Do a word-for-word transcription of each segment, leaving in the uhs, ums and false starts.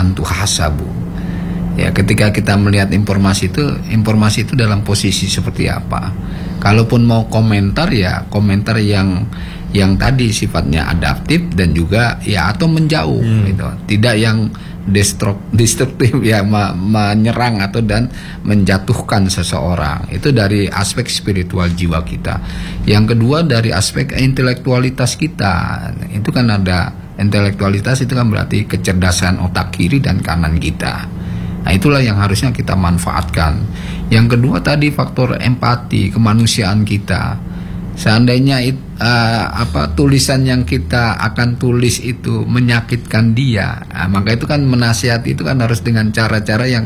antuhasabu. Ya, ketika kita melihat informasi itu, informasi itu dalam posisi seperti apa. Kalaupun mau komentar, ya komentar yang yang tadi sifatnya adaptif dan juga ya atau menjauh hmm. gitu. Tidak yang destruktif ya, menyerang atau dan menjatuhkan seseorang. Itu dari aspek spiritual jiwa kita. Yang kedua dari aspek intelektualitas kita. Itu kan ada intelektualitas, itu kan berarti kecerdasan otak kiri dan kanan kita. Nah, itulah yang harusnya kita manfaatkan. Yang kedua tadi faktor empati, kemanusiaan kita. Seandainya it, uh, apa tulisan yang kita akan tulis itu menyakitkan dia, nah, maka itu kan menasihati itu kan harus dengan cara-cara yang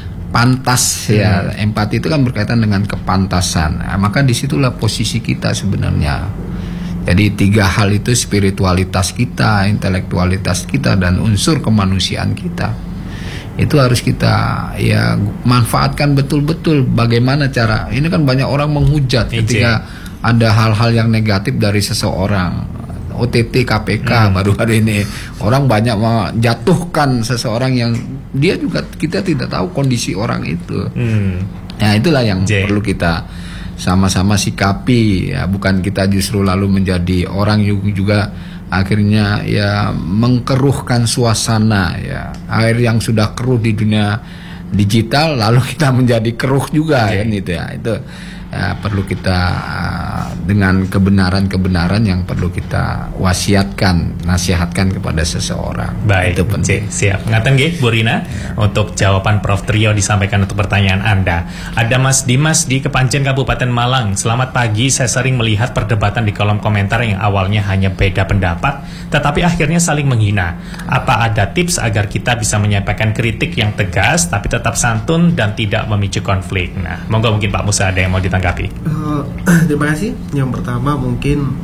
pantas ya. Hmm. Empati itu kan berkaitan dengan kepantasan. Nah, maka disitulah posisi kita sebenarnya. Jadi tiga hal itu, spiritualitas kita, intelektualitas kita, dan unsur kemanusiaan kita. Itu harus kita ya manfaatkan betul-betul. Bagaimana cara? Ini kan banyak orang menghujat Ije. ketika ada hal-hal yang negatif dari seseorang. O T T K P K hmm. baru hari ini orang banyak menjatuhkan seseorang yang dia juga kita tidak tahu kondisi orang itu. Hmm. Nah, itulah yang J. perlu kita sama-sama sikapi ya, bukan kita justru lalu menjadi orang yang juga akhirnya ya mengkeruhkan suasana ya. Air yang sudah keruh di dunia digital lalu kita menjadi keruh juga okay. kan itu ya. Itu ya, perlu kita uh, dengan kebenaran-kebenaran yang perlu kita wasiatkan, nasihatkan kepada seseorang. Baik, itu penting. Siap. Ngaten nggih Bu Rina ya. Untuk jawaban Prof Trio disampaikan untuk pertanyaan Anda. Ada Mas Dimas di Kepanjen Kabupaten Malang. Selamat pagi, saya sering melihat perdebatan di kolom komentar yang awalnya hanya beda pendapat, tetapi akhirnya saling menghina. Apa ada tips agar kita bisa menyampaikan kritik yang tegas tapi tetap santun dan tidak memicu konflik? Nah, monggo mungkin Pak Musa ada yang mau ditanggapi. Uh, terima kasih. Yang pertama mungkin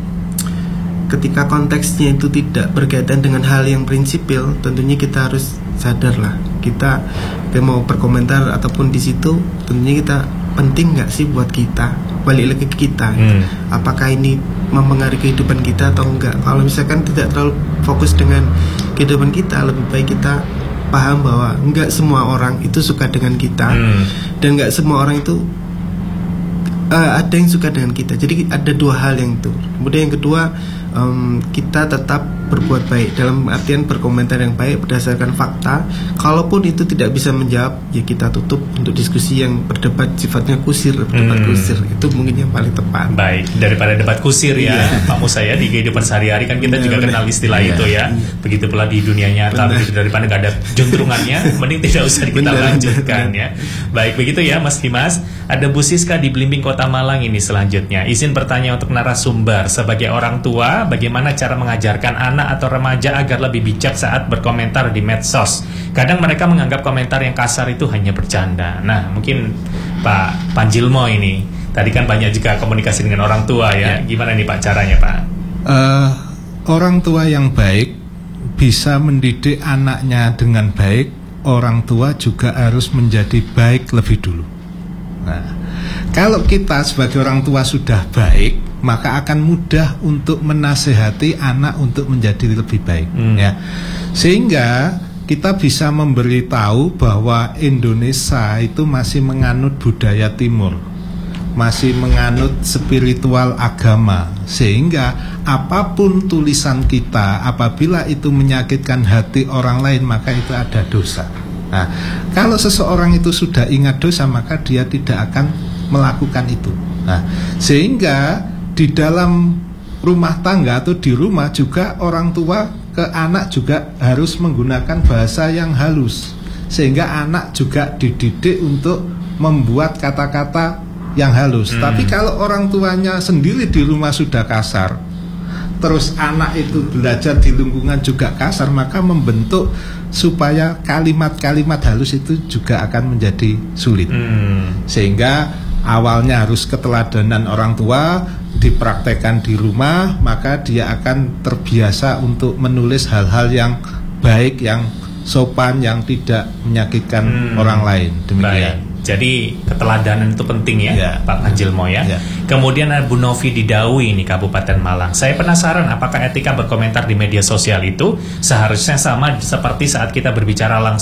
ketika konteksnya itu tidak berkaitan dengan hal yang prinsipil, tentunya kita harus sadar lah. Kita mau berkomentar ataupun di situ, tentunya kita penting nggak sih buat kita, balik lagi ke kita. Hmm. Apakah ini mempengaruhi kehidupan kita atau enggak? Kalau misalkan tidak terlalu fokus dengan kehidupan kita, lebih baik kita paham bahwa enggak semua orang itu suka dengan kita hmm. dan enggak semua orang itu Uh, ada yang suka dengan kita. Jadi ada dua hal yang itu. Kemudian yang kedua, um, kita tetap berbuat baik, dalam artian berkomentar yang baik berdasarkan fakta. Kalaupun itu tidak bisa menjawab, ya kita tutup untuk diskusi yang berdebat sifatnya kusir, berdebat hmm. kusir. Itu mungkin yang paling tepat. Baik, daripada debat kusir ya yeah. Pak Musa ya, di kehidupan sehari-hari kan kita benar, juga benar. kenal istilah yeah. itu ya. Begitu pula di dunia nyata, begitu daripada nggak ada juntrungannya, mending tidak usah kita benar, lanjutkan benar. ya. Baik, begitu ya Mas Dimas. Ada Bu Siska di Blimbing Kota Malang ini selanjutnya. Izin bertanya untuk narasumber, sebagai orang tua, bagaimana cara mengajarkan anak atau remaja agar lebih bijak saat berkomentar di medsos? Kadang mereka menganggap komentar yang kasar itu hanya bercanda. Nah, mungkin Pak Panjilmo ini, tadi kan banyak juga komunikasi dengan orang tua ya. ya. Gimana nih Pak caranya Pak? Uh, orang tua yang baik bisa mendidik anaknya dengan baik. Orang tua juga harus menjadi baik lebih dulu. Nah, kalau kita sebagai orang tua sudah baik, maka akan mudah untuk menasehati anak untuk menjadi lebih baik hmm. ya. Sehingga kita bisa memberitahu bahwa Indonesia itu masih menganut budaya timur, masih menganut spiritual agama. Sehingga apapun tulisan kita, apabila itu menyakitkan hati orang lain, maka itu ada dosa. Nah, kalau seseorang itu sudah ingat dosa, maka dia tidak akan melakukan itu. Nah, sehingga di dalam rumah tangga atau di rumah juga orang tua ke anak juga harus menggunakan bahasa yang halus, sehingga anak juga dididik untuk membuat kata-kata yang halus. Hmm. Tapi kalau orang tuanya sendiri di rumah sudah kasar, terus anak itu belajar di lingkungan juga kasar, maka membentuk supaya kalimat-kalimat halus itu juga akan menjadi sulit. hmm. Sehingga awalnya harus keteladanan orang tua dipraktekkan di rumah, maka dia akan terbiasa untuk menulis hal-hal yang baik, yang sopan, yang tidak menyakitkan hmm. orang lain. Demikian. Baik. Jadi keteladanan itu penting ya, ya. Pak Panjilmo ya. ya. Kemudian ada Bu Novi di Dawi ini Kabupaten Malang. Saya penasaran apakah etika berkomentar di media sosial itu seharusnya sama seperti saat kita berbicara langsung